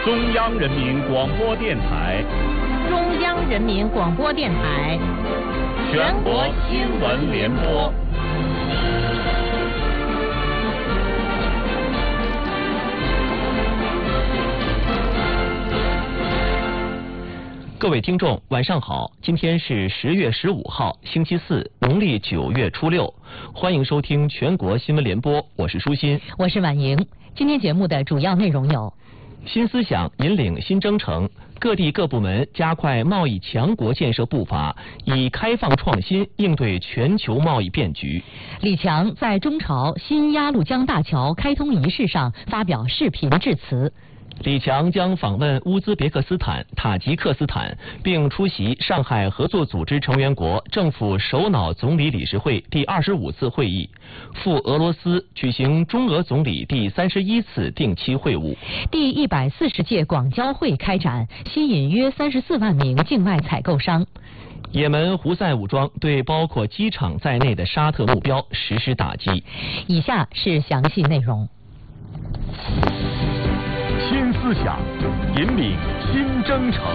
中央人民广播电台， 中央人民广播电台， 全国新闻联播。 各位听众，晚上好！今天是10月15号，星期四，农历9月初6，欢迎收听全国新闻联播，我是舒心， 我是婉莹。今天节目的主要内容有： 新思想引领新征程，各地各部门加快贸易强国建设步伐，以开放创新应对全球贸易变局。 李强在中朝新鸭绿江大桥开通仪式上发表视频致辞。 李强将访问乌兹别克斯坦、塔吉克斯坦，并出席上海合作组织成员国政府首脑总理理事会第25次会议，赴俄罗斯举行中俄总理第31次定期会晤。 第140届广交会开展，吸引约34万名境外采购商。 也门胡塞武装对包括机场在内的沙特目标实施打击。 以下是详细内容。 新思想引领新征程。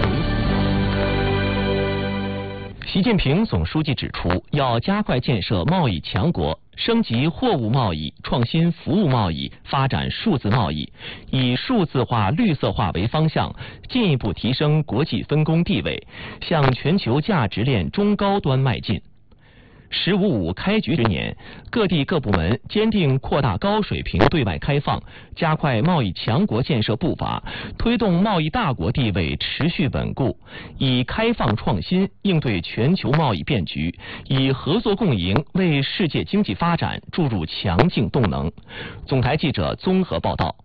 习近平总书记指出，要加快建设贸易强国，升级货物贸易，创新服务贸易，发展数字贸易，以数字化、绿色化为方向，进一步提升国际分工地位，向全球价值链中高端迈进。“15+5”开局之年，各地各部门坚定扩大高水平对外开放，加快贸易强国建设步伐，推动贸易大国地位持续稳固，以开放创新应对全球贸易变局，以合作共赢为世界经济发展注入强劲动能。总台记者综合报道。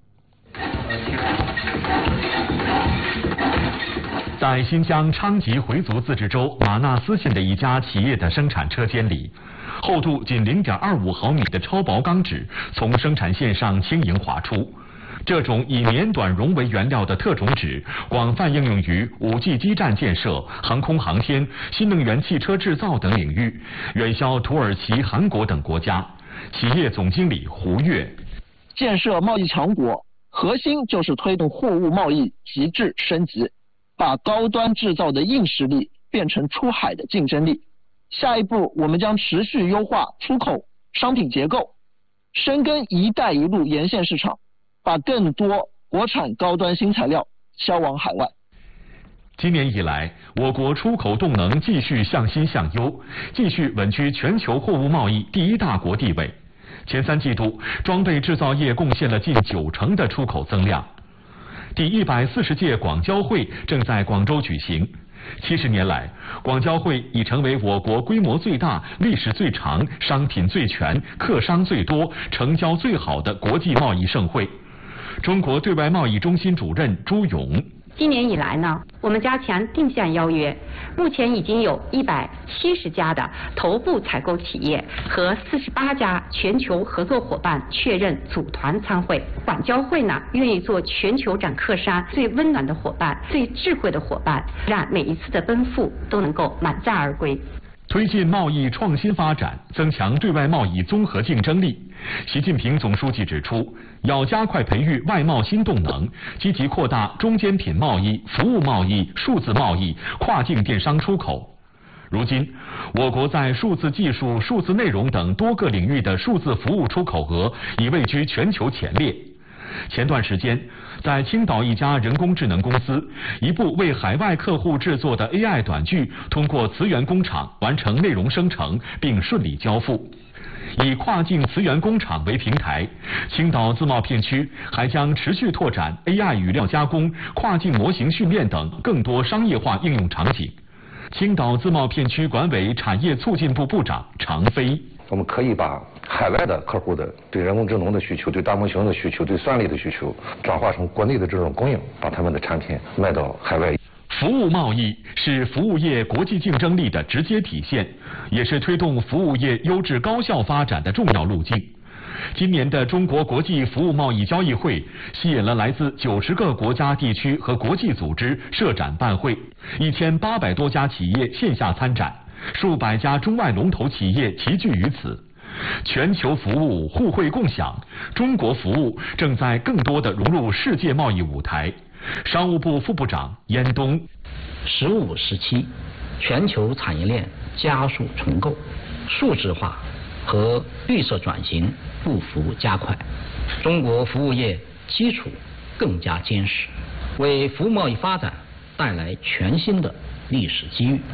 在新疆昌吉回族自治州玛纳斯县的一家企业的生产车间里，厚度仅0.25毫米的超薄钢纸从生产线上轻盈滑出。这种以绵短绒为原料的特种纸广泛应用于5G 基站建设、航空航天、新能源汽车制造等领域，远销土耳其、韩国等国家。企业总经理胡越： 建设贸易强国，核心就是推动货物贸易极致升级，把高端制造的硬实力变成出海的竞争力。下一步，我们将持续优化出口商品结构，深耕“一带一路”沿线市场，把更多国产高端新材料销往海外。 今年以来，我国出口动能继续向新向优，继续稳居全球货物贸易第1大国地位。前3季度，装备制造业贡献了近90%的出口增量。第140届广交会正在广州举行。70年来，广交会已成为我国规模最大、历史最长、商品最全、客商最多、成交最好的国际贸易盛会。中国对外贸易中心主任朱勇： 今年以来呢，我们加强定向邀约，目前已经有170家的头部采购企业和48家全球合作伙伴确认组团参会。广交会呢，愿意做全球展客商最温暖的伙伴、最智慧的伙伴，让每一次的奔赴都能够满载而归。 推进贸易创新发展，增强对外贸易综合竞争力。习近平总书记指出，要加快培育外贸新动能，积极扩大中间品贸易、服务贸易、数字贸易、跨境电商出口。如今，我国在数字技术、数字内容等多个领域的数字服务出口额已位居全球前列。前段时间，在青岛一家人工智能公司，一部为海外客户制作的 AI 短剧通过磁源工厂完成内容生成并顺利交付。以跨境磁源工厂为平台，青岛自贸片区还将持续拓展 AI 语料加工、跨境模型训练等更多商业化应用场景。青岛自贸片区管委产业促进部部长常飞： 我们可以把海外的客户的对人工智能的需求、对大模型的需求、对算力的需求，转化成国内的这种供应，把他们的产品卖到海外。 服务贸易是服务业国际竞争力的直接体现，也是推动服务业优质高效发展的重要路径。今年的中国国际服务贸易交易会吸引了来自90个国家地区和国际组织设展办会，1800多家企业线下参展，数百家中外龙头企业齐聚于此。全球服务互惠共享，中国服务正在更多地融入世界贸易舞台。 商务部副部长严冬。 “15时期，全球产业链加速重构，数字化和绿色转型步幅加快，中国服务业基础更加坚实，为服务贸易发展带来全新的历史机遇。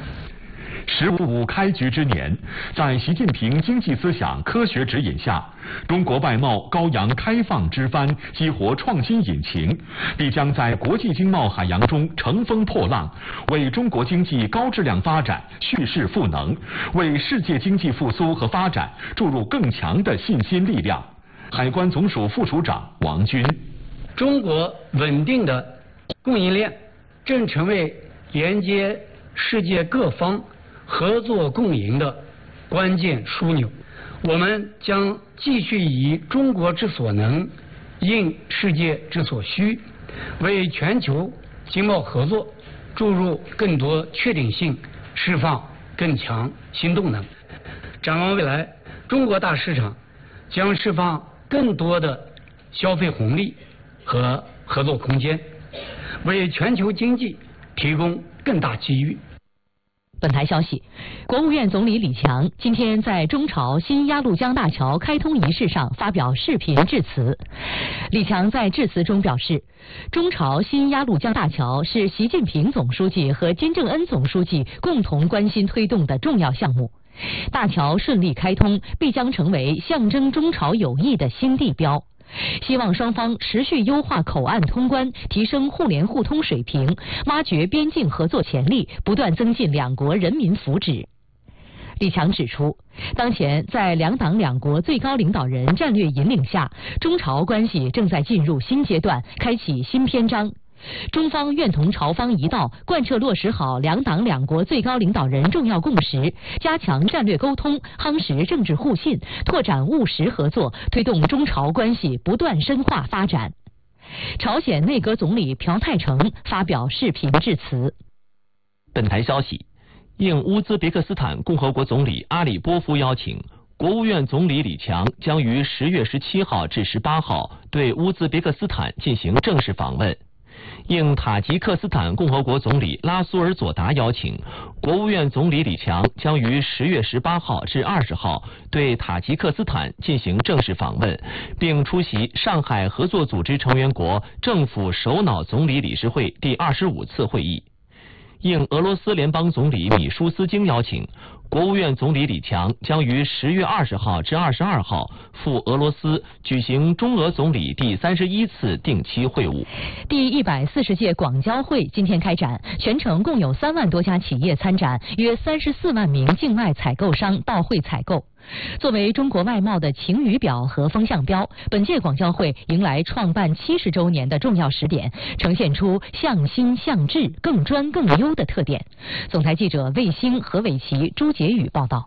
”15开局之年，在习近平经济思想科学指引下，中国外贸高扬开放之帆，激活创新引擎，必将在国际经贸海洋中乘风破浪，为中国经济高质量发展蓄势赋能，为世界经济复苏和发展注入更强的信心力量。海关总署副署长王军： 中国稳定的供应链正成为连接世界各方合作共赢的关键枢纽。我们将继续以中国之所能，应世界之所需，为全球经贸合作注入更多确定性，释放更强新动能。展望未来，中国大市场将释放更多的消费红利和合作空间，为全球经济提供更大机遇。 本台消息，国务院总理李强今天在中朝新鸭绿江大桥开通仪式上发表视频致辞。李强在致辞中表示，中朝新鸭绿江大桥是习近平总书记和金正恩总书记共同关心推动的重要项目。大桥顺利开通，必将成为象征中朝友谊的新地标。希望双方持续优化口岸通关，提升互联互通水平，挖掘边境合作潜力，不断增进两国人民福祉。李强指出，当前在两党两国最高领导人战略引领下，中朝关系正在进入新阶段，开启新篇章。中方愿同朝方一道，贯彻落实好两党两国最高领导人重要共识，加强战略沟通，夯实政治互信，拓展务实合作，推动中朝关系不断深化发展。朝鲜内阁总理朴泰成发表视频致辞。 本台消息，应乌兹别克斯坦共和国总理阿里波夫邀请，国务院总理李强将于10月17号至18号对乌兹别克斯坦进行正式访问。应塔吉克斯坦共和国总理拉苏尔佐达邀请，国务院总理李强将于10月18号至20号对塔吉克斯坦进行正式访问，并出席上海合作组织成员国政府首脑总理理事会第25次会议。应俄罗斯联邦总理米舒斯京邀请，国务院总理李强将于10月20号至22号赴俄罗斯举行中俄总理第31次定期会晤。 第140届广交会今天开展，全程共有3万多家企业参展，约34万名境外采购商到会采购。作为中国外贸的晴雨表和风向标，本届广交会迎来创办70周年的重要时点，呈现出向新向智、更专更优的特点。总台记者魏星、何伟奇、朱杰宇报道。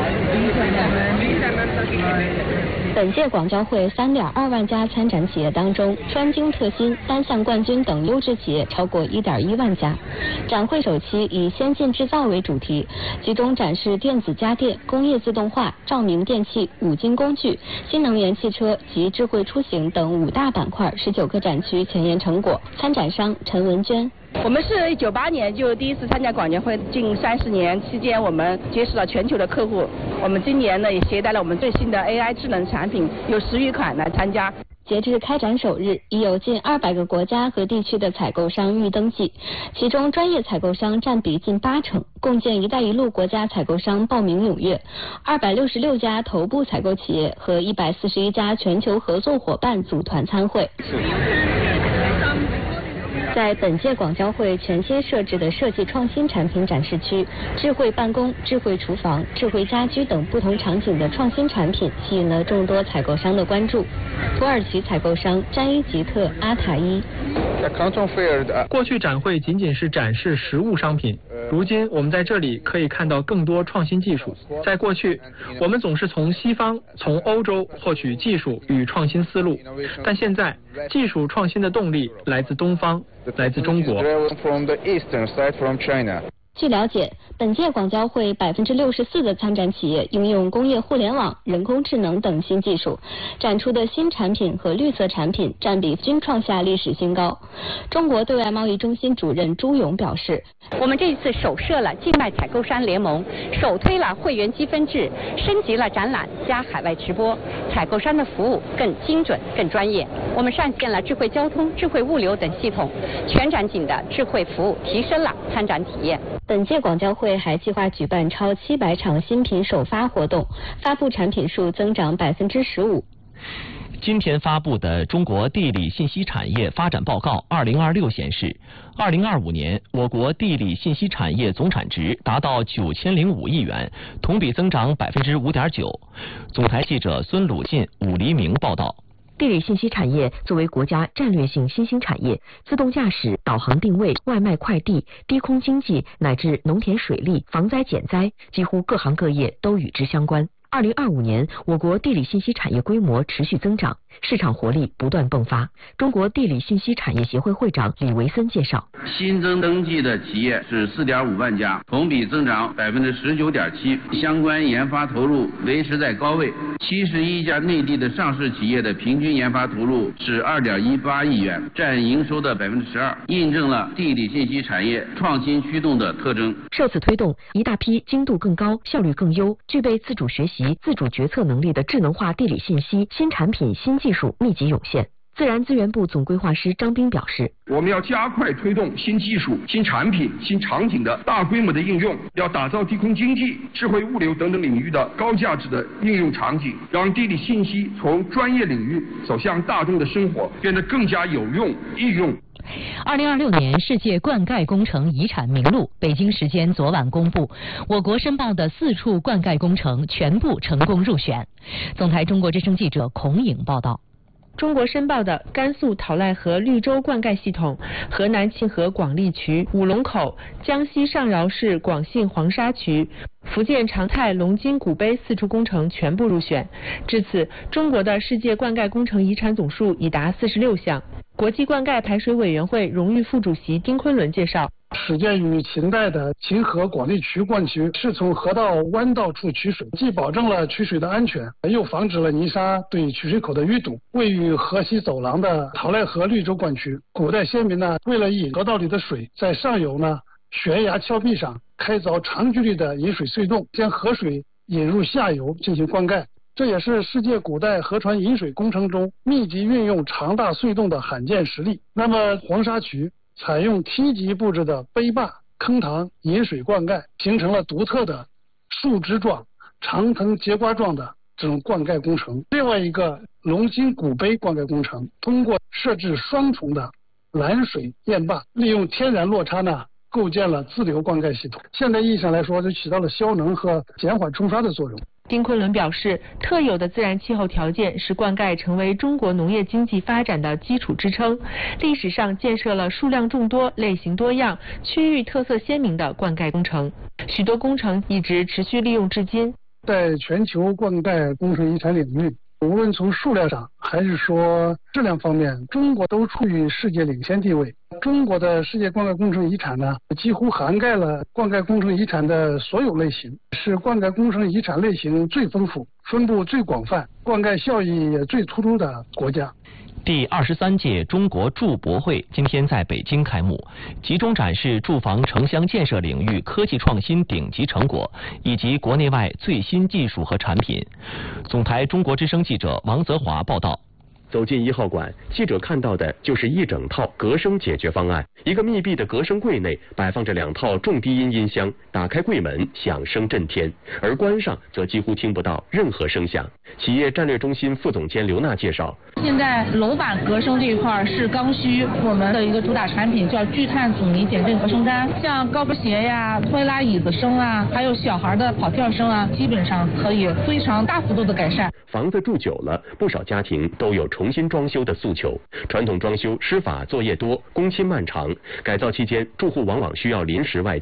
本届广交会3.2万家参展企业当中，专精特新、单项冠军等优质企业超过1.1万家。展会首期以先进制造为主题，集中展示电子家电、工业自动化、照明电器、五金工具、新能源汽车及智慧出行等5大板块19个展区前沿成果。参展商陈文娟。 我们是98年就第一次参加广交会，近30年期间，我们结识了全球的客户。我们今年呢也携带了我们最新的 AI 智能产品，有10余款来参加。 截至开展首日，已有近200个国家和地区的采购商预登记，其中专业采购商占比近80%，共建“一带一路”国家采购商报名踊跃，266家头部采购企业和141家全球合作伙伴组团参会。在本届广交会全新设置的设计创新产品展示区，智慧办公、智慧厨房、智慧家居等不同场景的创新产品吸引了众多采购商的关注。土耳其采购商詹伊吉特阿塔伊。 过去展会仅仅是展示实物商品，如今我们在这里可以看到更多创新技术。在过去，我们总是从西方、从欧洲获取技术与创新思路，但现在技术创新的动力来自东方，来自中国。 据了解，本届广交会64%的参展企业应用工业互联网、人工智能等新技术，展出的新产品和绿色产品占比均创下历史新高。中国对外贸易中心主任朱勇表示， 我们这一次首设了境外采购商联盟，首推了会员积分制，升级了展览加海外直播，采购商的服务更精准、更专业。我们上线了智慧交通、智慧物流等系统，全展景的智慧服务提升了参展体验。 本届广交会还计划举办超700场新品首发活动，发布产品数增长15%。 今天发布的《中国地理信息产业发展报告2026》显示，2025年我国地理信息产业总产值达到9005亿元，同比增长5.9%。总台记者孙鲁进、武黎明报道。 地理信息产业作为国家战略性新兴产业，自动驾驶、导航定位、外卖快递、低空经济乃至农田水利、防灾减灾，几乎各行各业都与之相关。2025年，我国地理信息产业规模持续增长，市场活力不断迸发。中国地理信息产业协会会长李维森介绍， 新增登记的企业是4.5万家，同比增长19.7%，相关研发投入维持在高位。71家内地的上市企业的平均研发投入是2.18亿元，占营收的12%，印证了地理信息产业创新驱动的特征。 受此推动，一大批精度更高、效率更优、具备自主学习、自主决策能力的智能化地理信息新产品、新技术密集涌现。自然资源部总规划师张斌表示， 我们要加快推动新技术、新产品、新场景的大规模的应用，要打造低空经济、智慧物流等等领域的高价值的应用场景，让地理信息从专业领域走向大众的生活，变得更加有用、易用。 2026年世界灌溉工程遗产名录，北京时间昨晚公布，我国申报的4处灌溉工程全部成功入选。总台中国之声记者孔颖报道。 中国申报的甘肃讨赖河绿洲灌溉系统、河南沁河广利渠、五龙口、江西上饶市广信黄沙渠、福建长泰龙津古碑4处工程全部入选。至此，中国的世界灌溉工程遗产总数已达46项。国际灌溉排水委员会荣誉副主席丁昆仑介绍， 始建于秦代的沁河广利渠灌渠是从河道弯道处取水，既保证了取水的安全，又防止了泥沙对取水口的淤堵。位于河西走廊的讨赖河绿洲灌渠，古代先民呢，为了引河道里的水，在上游呢悬崖峭壁上开凿长距离的引水隧洞，将河水引入下游进行灌溉。这也是世界古代河船引水工程中密集运用长大隧洞的罕见实例。那么黄沙渠采用梯级布置的碑坝、坑塘引水灌溉，形成了独特的树枝状、长藤节瓜状的这种灌溉工程。另外一个龙津古碑灌溉工程，通过设置双重的拦水堰坝，利用天然落差呢，构建了自流灌溉系统。现代意义上来说，就起到了消能和减缓冲刷的作用。 丁昆仑表示，特有的自然气候条件使灌溉成为中国农业经济发展的基础支撑。历史上建设了数量众多、类型多样、区域特色鲜明的灌溉工程，许多工程一直持续利用至今。 在全球灌溉工程遗产领域，无论从数量上还是说质量方面，中国都处于世界领先地位。中国的世界灌溉工程遗产呢，几乎涵盖了灌溉工程遗产的所有类型，是灌溉工程遗产类型最丰富、分布最广泛、灌溉效益也最突出的国家。 第23届中国筑博会今天在北京开幕，集中展示住房城乡建设领域科技创新顶级成果，以及国内外最新技术和产品。总台中国之声记者王泽华报道。 走进1号馆，记者看到的就是一整套隔声解决方案。一个密闭的隔声柜内摆放着2套重低音音箱，打开柜门响声震天，而关上则几乎听不到任何声响。企业战略中心副总监刘娜介绍， 现在楼板隔声这一块是刚需，我们的一个主打产品叫聚碳阻尼减震隔声单，像高跟鞋呀、推拉椅子声啊，还有小孩的跑跳声啊，基本上可以非常大幅度的改善。 房子住久了，不少家庭都有重新装修的诉求。传统装修施法作业多，工期漫长，改造期间住户往往需要临时外迁。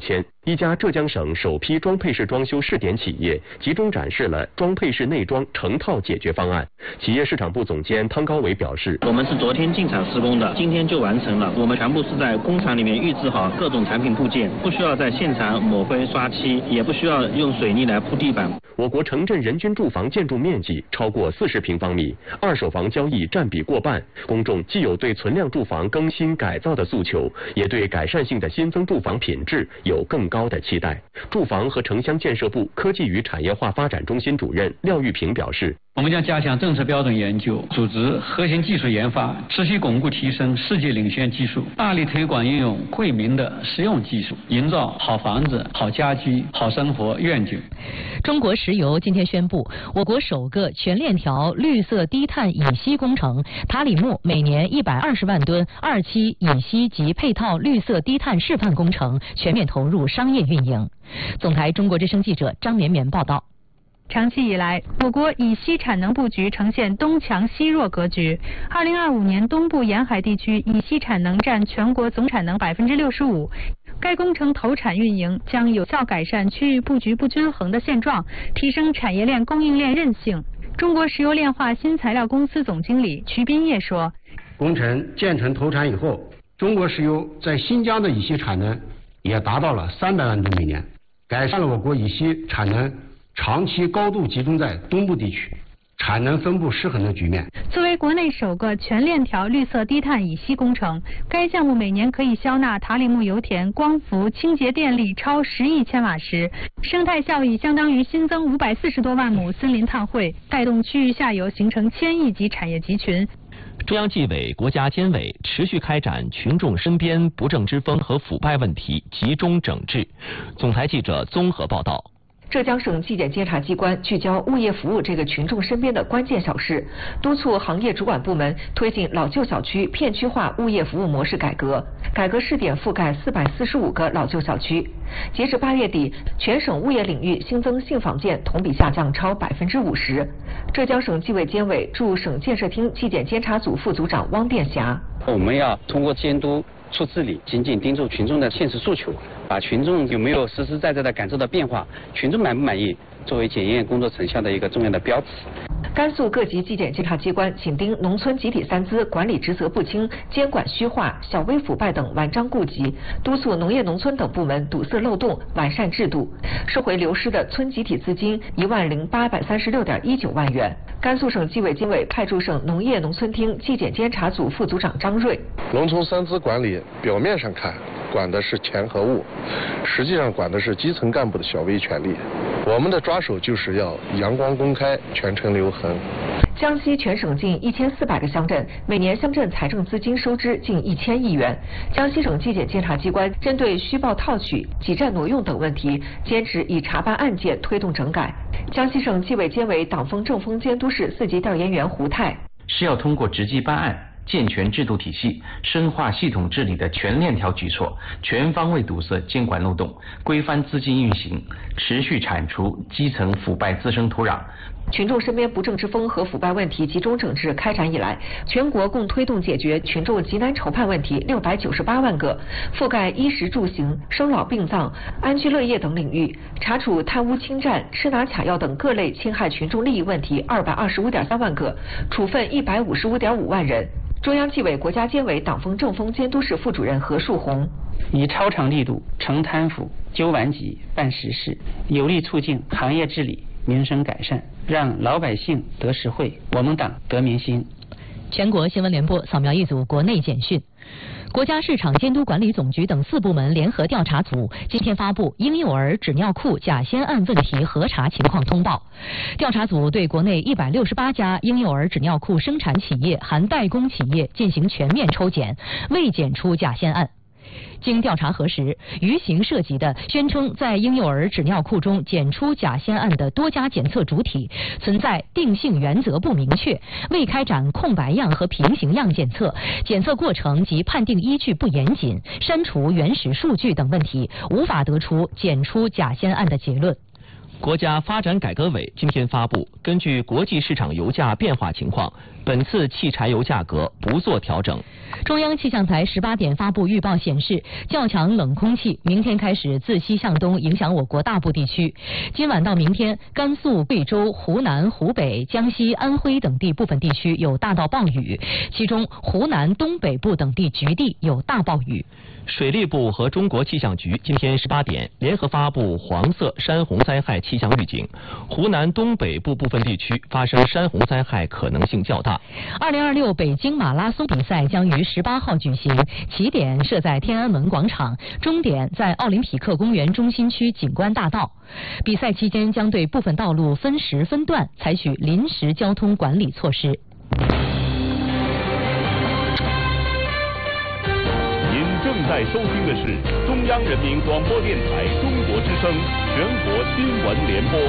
一家浙江省首批装配式装修试点企业集中展示了装配式内装成套解决方案。企业市场部总监汤高伟表示， 我们是昨天进场施工的，今天就完成了。我们全部是在工厂里面预制好各种产品部件，不需要在现场抹灰刷漆，也不需要用水泥来铺地板。 我国城镇人均住房建筑面积超过40平方米，二手房交易占比过半。公众既有对存量住房更新改造的诉求，也对改善性的新增住房品质有更高的期待。住房和城乡建设部科技与产业化发展中心主任廖玉平表示， 我们将加强政策标准研究，组织核心技术研发，持续巩固提升世界领先技术，大力推广应用惠民的实用技术，营造好房子、好家居、好生活愿景。 中国石油今天宣布，我国首个全链条绿色低碳乙烯工程塔里木每年120万吨2期乙烯及配套绿色低碳示范工程全面投入商业运营。总台中国之声记者张绵绵报道。 长期以来，我国乙烯产能布局呈现东强西弱格局。2025年，东部沿海地区乙烯产能占全国总产能65%。该工程投产运营将有效改善区域布局不均衡的现状，提升产业链供应链韧性。中国石油炼化新材料公司总经理瞿斌业说：“ 工程建成投产以后，中国石油在新疆的乙烯产能也达到了300万吨每年，改善了我国乙烯产能长期高度集中在东部地区，产能分布失衡的局面。” 作为国内首个全链条绿色低碳乙烯工程，该项目每年可以消纳塔里木油田光伏清洁电力超10亿千瓦时，生态效益相当于新增540多万亩森林碳汇，带动区域下游形成1000亿级产业集群。 中央纪委、国家监委持续开展群众身边不正之风和腐败问题集中整治。总台记者综合报道。 浙江省纪检监察机关聚焦物业服务这个群众身边的关键小事，督促行业主管部门推进老旧小区片区化物业服务模式改革，改革试点覆盖445个老旧小区。截至8月底，全省物业领域新增信访件同比下降超50%。浙江省纪委监委驻省建设厅纪检监察组副组长汪殿霞：“ 我们要通过监督促治理，紧紧盯住群众的现实诉求，把群众有没有实实在在的感受到变化，群众满不满意，作为检验工作成效的一个重要的标尺。” 甘肃各级纪检监察机关紧盯农村集体三资管理职责不清、监管虚化、小微腐败等顽瘴痼疾，督促农业农村等部门堵塞漏洞、完善制度，收回流失的村集体资金10836.19万元。甘肃省纪委监委派驻省农业农村厅纪检监察组副组长张瑞：“ 农村三资管理表面上看管的是钱和物，实际上管的是基层干部的小微权利。我们的抓手就是要阳光公开，全程留痕。” 江西全省近1400个乡镇，每年乡镇财政资金收支近1000亿元。江西省纪检监察机关针对虚报套取、挤占挪用等问题，坚持以查办案件推动整改。江西省纪委监委党风政风监督室4级调研员胡泰：“ 是要通过直击办案、健全制度体系、深化系统治理的全链条举措，全方位堵塞监管漏洞，规范资金运行，持续铲除基层腐败滋生土壤。” 群众身边不正之风和腐败问题集中整治开展以来，全国共推动解决群众急难愁盼问题698万个，覆盖衣食住行、生老病葬、安居乐业等领域，查处贪污侵占、吃拿卡要等各类侵害群众利益问题225.3万个，处分155.5万人。中央纪委国家监委党风政风监督室副主任何树红：“ 以超常力度惩贪腐、纠顽疾、办实事，有力促进行业治理、民生改善，让老百姓得实惠，我们党得民心。” 全国新闻联播扫描一组国内简讯。国家市场监督管理总局等4部门联合调查组今天发布婴幼儿纸尿裤假仙案问题核查情况通报。调查组对国内168家婴幼儿纸尿裤生产企业含代工企业进行全面抽检，未检出假仙案。经调查核实，余刑涉及的宣称在婴幼儿纸尿裤中检出假仙案的多家检测主体存在定性原则不明确、未开展空白样和平行样检测、检测过程及判定依据不严谨、删除原始数据等问题，无法得出检出假仙案的结论。 国家发展改革委今天发布，根据国际市场油价变化情况， 本次汽柴油价格不做调整。 中央气象台18点发布预报显示，较强冷空气明天开始自西向东影响我国大部地区。今晚到明天，甘肃、贵州、湖南、湖北、江西、安徽等地部分地区有大到暴雨，其中湖南东北部等地局地有大暴雨。 水利部和中国气象局今天18点联合发布黄色山洪灾害气象预警，湖南东北部部分地区发生山洪灾害可能性较大。 2026北京马拉松比赛将于18号举行，起点设在天安门广场，终点在奥林匹克公园中心区景观大道。比赛期间将对部分道路分时分段采取临时交通管理措施。 正在收听的是中央人民广播电台中国之声全国新闻联播。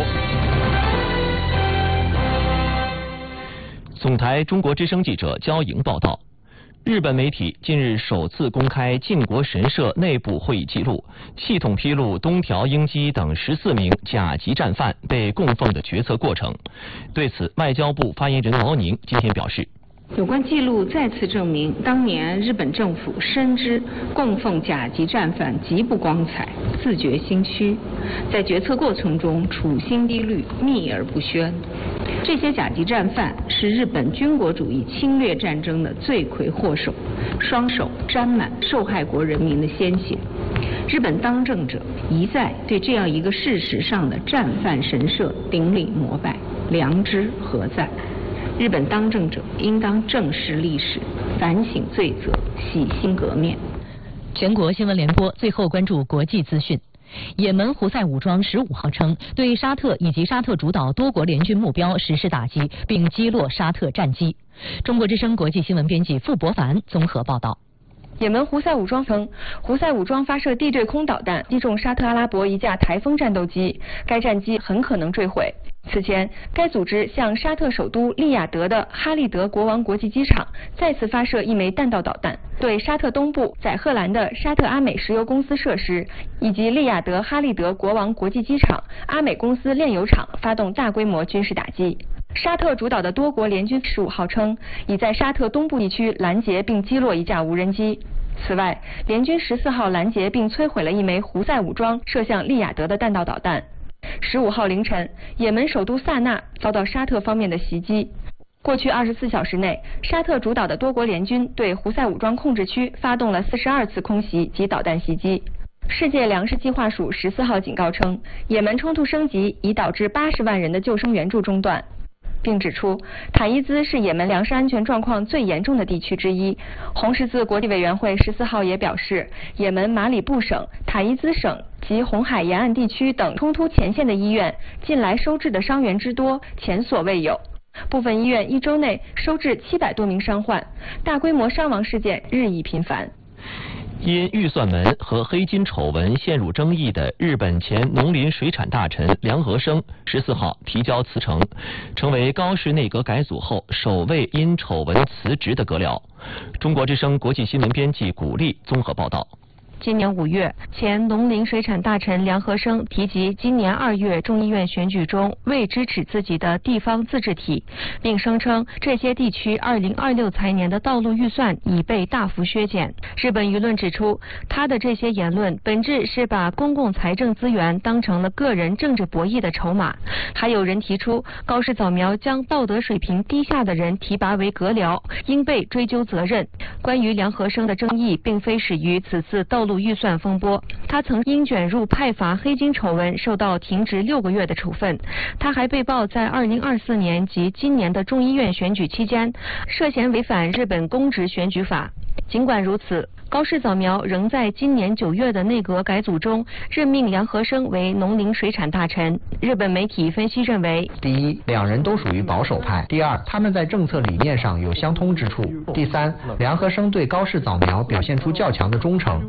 总台中国之声记者焦莹报道，日本媒体近日首次公开靖国神社内部会议记录，系统披露东条英机等14名甲级战犯被供奉的决策过程。对此，外交部发言人毛宁今天表示， 有关记录再次证明，当年日本政府深知供奉甲级战犯极不光彩，自觉心虚，在决策过程中处心积虑，秘而不宣。这些甲级战犯是日本军国主义侵略战争的罪魁祸首，双手沾满受害国人民的鲜血。日本当政者一再对这样一个事实上的战犯神社顶礼膜拜，良知何在？日本当政者应当正视历史，反省罪责，洗心革面。 全国新闻联播最后关注国际资讯。也门胡塞武装15号称，对沙特以及沙特主导多国联军目标实施打击，并击落沙特战机。中国之声国际新闻编辑傅博凡综合报道。 也门胡塞武装称，胡塞武装发射地对空导弹击中沙特阿拉伯一架台风战斗机，该战机很可能坠毁。此前，该组织向沙特首都利雅得的哈利德国王国际机场再次发射一枚弹道导弹，对沙特东部载荷兰的沙特阿美石油公司设施以及利雅得哈利德国王国际机场、阿美公司炼油厂发动大规模军事打击。沙特主导的多国联军15号称，已在沙特东部地区拦截并击落一架无人机。此外，联军14号拦截并摧毁了一枚胡塞武装射向利雅得的弹道导弹。15号凌晨，也门首都萨那遭到沙特方面的袭击。过去24小时内，沙特主导的多国联军对胡塞武装控制区发动了42次空袭及导弹袭击。世界粮食计划署14号警告称，也门冲突升级已导致80万人的救生援助中断，并指出塔伊兹是也门粮食安全状况最严重的地区之一。红十字国际委员会14号也表示，也门马里布省、塔伊兹省及红海沿岸地区等冲突前线的医院近来收治的伤员之多前所未有，部分医院一周内收治700多名伤患，大规模伤亡事件日益频繁。 因预算门和黑金丑闻陷入争议的日本前农林水产大臣梁和生14号提交辞呈，成为高市内阁改组后首位因丑闻辞职的阁僚。中国之声国际新闻编辑古丽综合报道。 今年5月，前农林水产大臣梁和生提及今年2月众议院选举中未支持自己的地方自治体，并声称这些地区2026财年的道路预算已被大幅削减。日本舆论指出，他的这些言论本质是把公共财政资源当成了个人政治博弈的筹码。还有人提出，高市早苗将道德水平低下的人提拔为阁僚，应被追究责任。关于梁和生的争议，并非始于此次道路预算风波，他曾因卷入派阀黑金丑闻受到停职6个月的处分。他还被曝在2024年及今年的众议院选举期间涉嫌违反日本公职选举法。尽管如此，高市早苗仍在今年9月的内阁改组中任命梁和生为农林水产大臣。日本媒体分析认为， 第一，两人都属于保守派；第二，他们在政策理念上有相通之处；第三，梁和生对高市早苗表现出较强的忠诚。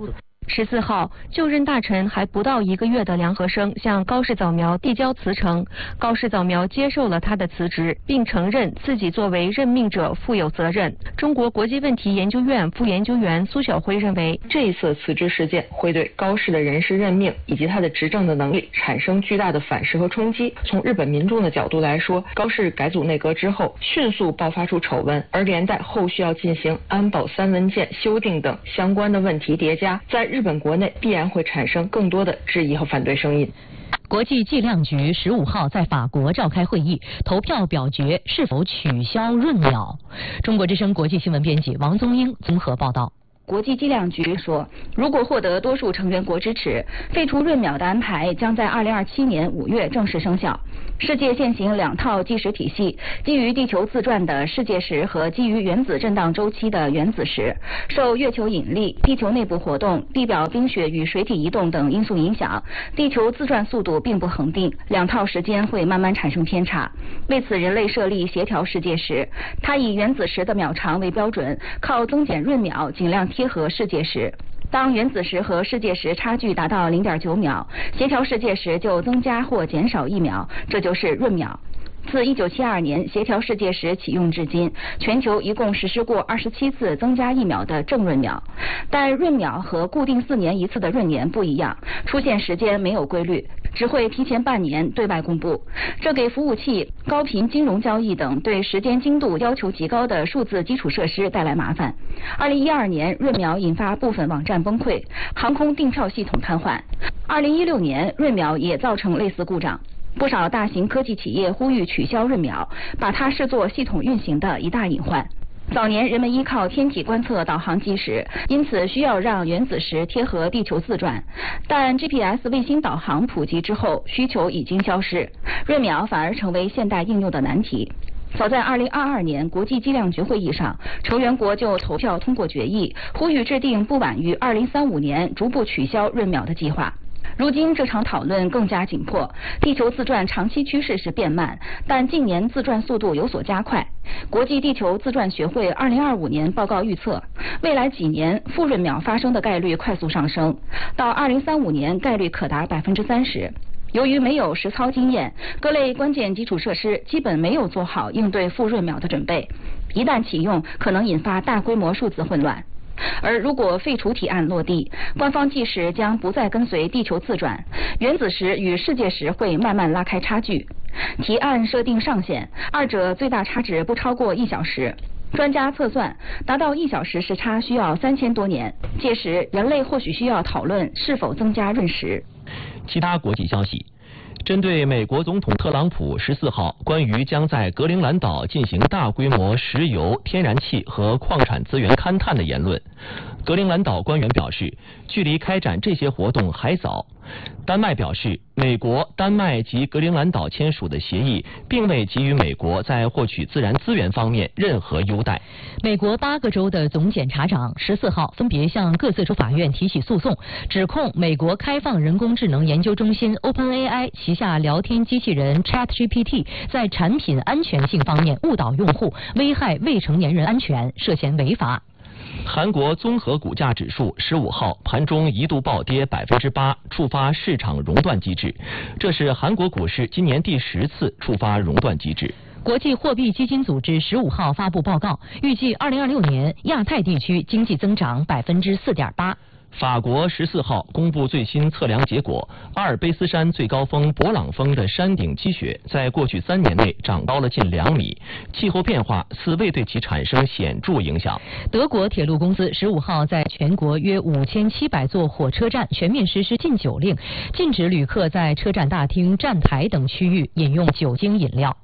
14号，就任大臣还不到1个月的梁和生向高市早苗递交辞呈，高市早苗接受了他的辞职，并承认自己作为任命者负有责任。中国国际问题研究院副研究员苏晓辉认为， 这一次辞职事件会对高市的人事任命以及他的执政的能力产生巨大的反噬和冲击。从日本民众的角度来说，高市改组内阁之后迅速爆发出丑闻，而连带后续要进行安保3文件修订等相关的问题叠加，在日本国内必然会产生更多的质疑和反对声音。 国际计量局15号在法国召开会议，投票表决是否取消润秒。中国之声国际新闻编辑王宗英综合报道。 国际计量局说，如果获得多数成员国支持，废除闰秒的安排将在2027年5月正式生效。世界现行2套计时体系，基于地球自转的世界时和基于原子震荡周期的原子时，受月球引力、地球内部活动、地表冰雪与水体移动等因素影响，地球自转速度并不恒定，2套时间会慢慢产生偏差。为此，人类设立协调世界时，它以原子时的秒长为标准，靠增减闰秒尽量贴合世界时。当原子时和世界时差距达到0.9秒，协调世界时就增加或减少1秒，这就是闰秒。自1972年协调世界时启用至今，全球一共实施过27次增加1秒的正闰秒。但闰秒和固定4年1次的闰年不一样，出现时间没有规律，只会提前半年对外公布，这给服务器、高频金融交易等对时间精度要求极高的数字基础设施带来麻烦。2012年闰秒引发部分网站崩溃，航空订票系统瘫痪。2016年闰秒也造成类似故障。不少大型科技企业呼吁取消闰秒，把它视作系统运行的一大隐患。早年人们依靠天体观测导航计时，因此需要让原子时贴合地球自转。但 GPS 卫星导航普及之后，需求已经消失，闰秒反而成为现代应用的难题。早在2022年国际计量局会议上，成员国就投票通过决议，呼吁制定不晚于2035年逐步取消闰秒的计划。如今这场讨论更加紧迫，地球自转长期趋势是变慢，但近年自转速度有所加快。国际地球自转学会2025年报告预测，未来几年负闰秒发生的概率快速上升，到2035年概率可达30%。由于没有实操经验，各类关键基础设施基本没有做好应对负闰秒的准备，一旦启用，可能引发大规模数字混乱。而如果废除提案落地，官方计时将不再跟随地球自转，原子时与世界时会慢慢拉开差距。提案设定上限，二者最大差值不超过1小时。专家测算，达到1小时时差需要3000多年，届时人类或许需要讨论是否增加闰时。 其他国际消息。针对美国总统特朗普14号关于将在格陵兰岛进行大规模石油、天然气和矿产资源勘探的言论，格陵兰岛官员表示，距离开展这些活动还早。丹麦表示，美国、丹麦及格陵兰岛签署的协议并未给予美国在获取自然资源方面任何优待。 美国8个州的总检察长14号分别向各自州法院提起诉讼，指控美国开放人工智能研究中心 OpenAI 旗下聊天机器人 ChatGPT 在产品安全性方面误导用户，危害未成年人安全，涉嫌违法。 韩国综合股价指数15号盘中一度暴跌8%，触发市场熔断机制。这是韩国股市今年第10次触发熔断机制。 国际货币基金组织15号发布报告，预计2026年亚太地区经济增长4.8%。 法国14号公布最新测量结果，阿尔卑斯山最高峰勃朗峰的山顶积雪在过去3年内长高了近2米，气候变化似未对其产生显著影响。 德国铁路公司15号在全国约5700座火车站全面实施禁酒令，禁止旅客在车站大厅、站台等区域饮用酒精饮料。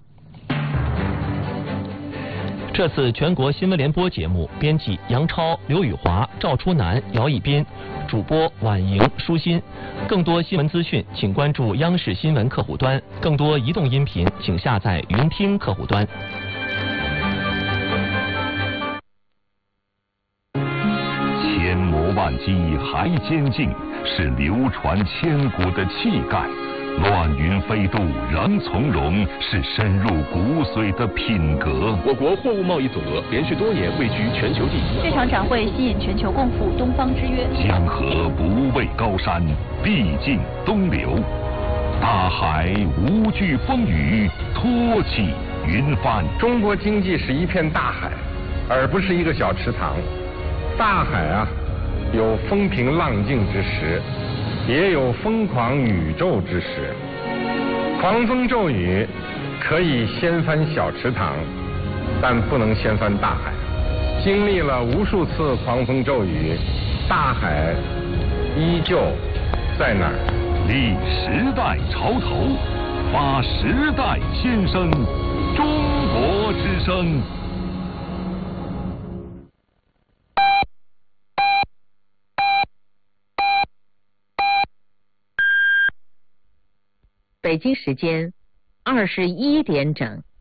这次全国新闻联播节目编辑杨超、刘宇华、赵初南、姚一斌，主播婉莹、舒心。更多新闻资讯，请关注央视新闻客户端；更多移动音频，请下载云听客户端。 千磨万击还坚劲，是流传千古的气概。 乱云飞渡，仍从容，是深入骨髓的品格。 我国货物贸易总额连续多年位居全球第一。 这场展会吸引全球共赴东方之约。 江河不畏高山，必尽东流。大海无惧风雨，托起云帆。 中国经济是一片大海，而不是一个小池塘。大海啊，有风平浪静之时，也有疯狂宇宙之时。狂风骤雨可以掀翻小池塘，但不能掀翻大海。经历了无数次狂风骤雨，大海依旧在那儿。 立时代潮头，发时代先声，中国之声。 北京时间21点整。